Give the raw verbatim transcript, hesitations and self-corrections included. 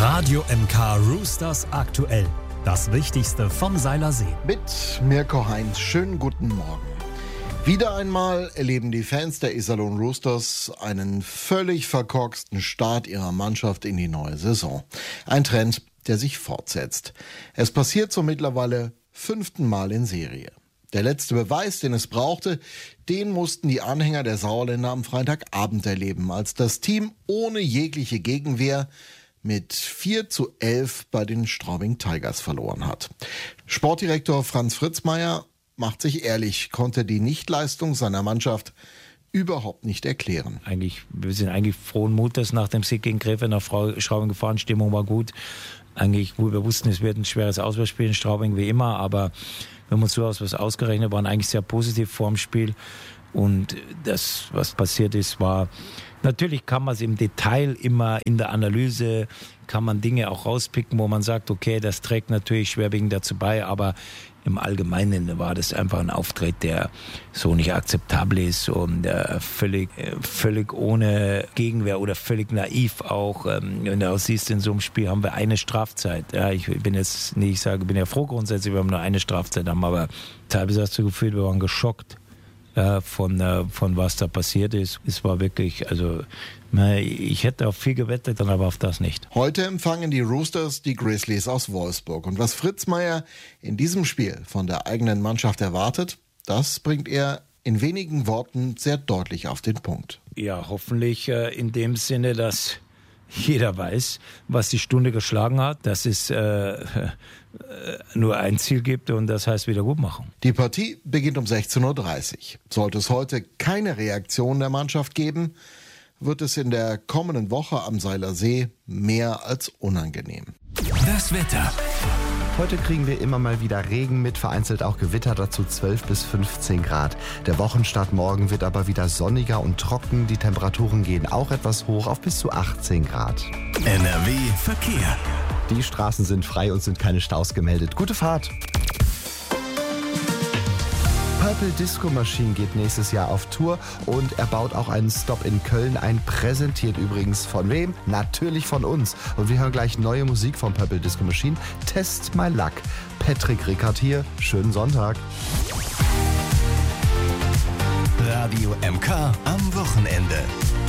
Radio M K Roosters aktuell. Das Wichtigste vom Seilersee. Mit Mirko Heinz. Schönen guten Morgen. Wieder einmal erleben die Fans der Iserlohn Roosters einen völlig verkorksten Start ihrer Mannschaft in die neue Saison. Ein Trend, der sich fortsetzt. Es passiert zum mittlerweile fünften Mal in Serie. Der letzte Beweis, den es brauchte, den mussten die Anhänger der Sauerländer am Freitagabend erleben, als das Team ohne jegliche Gegenwehr mit vier zu elf bei den Straubing Tigers verloren hat. Sportdirektor Franz Fritzmeier macht sich ehrlich, konnte die Nichtleistung seiner Mannschaft überhaupt nicht erklären. Eigentlich, wir sind eigentlich frohen Mutes nach dem Sieg gegen Krefeld nach Straubing gefahren. Stimmung war gut. Eigentlich, wo wir wussten, es wird ein schweres Auswärtsspiel in Straubing wie immer, aber wir haben uns durchaus was ausgerechnet, waren eigentlich sehr positiv vor dem Spiel. Und das, was passiert ist, war, natürlich kann man es im Detail immer in der Analyse, kann man Dinge auch rauspicken, wo man sagt, okay, das trägt natürlich schwerwiegend dazu bei, aber im Allgemeinen war das einfach ein Auftritt, der so nicht akzeptabel ist und äh, völlig, äh, völlig ohne Gegenwehr oder völlig naiv auch. Ähm, wenn du auch siehst, in so einem Spiel haben wir eine Strafzeit. Ja, ich bin jetzt nicht, ich sage, bin ja froh grundsätzlich, wir haben nur eine Strafzeit, haben, aber teilweise hast du gefühlt, wir waren geschockt. Äh, von, äh, von was da passiert ist. Es war wirklich, also ich hätte auf viel gewettet, dann aber auf das nicht. Heute empfangen die Roosters die Grizzlies aus Wolfsburg. Und was Fritzmeier in diesem Spiel von der eigenen Mannschaft erwartet, das bringt er in wenigen Worten sehr deutlich auf den Punkt. Ja, hoffentlich äh, in dem Sinne, dass jeder weiß, was die Stunde geschlagen hat, dass es äh, nur ein Ziel gibt und das heißt Wiedergutmachung. Die Partie beginnt um sechzehn Uhr dreißig. Sollte es heute keine Reaktion der Mannschaft geben, wird es in der kommenden Woche am Seilersee mehr als unangenehm. Das Wetter. Heute kriegen wir immer mal wieder Regen mit, vereinzelt auch Gewitter, dazu zwölf bis fünfzehn Grad. Der Wochenstart morgen wird aber wieder sonniger und trocken. Die Temperaturen gehen auch etwas hoch auf bis zu achtzehn Grad. N R W Verkehr. Die Straßen sind frei und sind keine Staus gemeldet. Gute Fahrt! Purple Disco Machine geht nächstes Jahr auf Tour und er baut auch einen Stop in Köln ein, präsentiert übrigens von wem? Natürlich von uns. Und wir hören gleich neue Musik von Purple Disco Machine. Test My Luck. Patrick Rickard hier. Schönen Sonntag. Radio M K am Wochenende.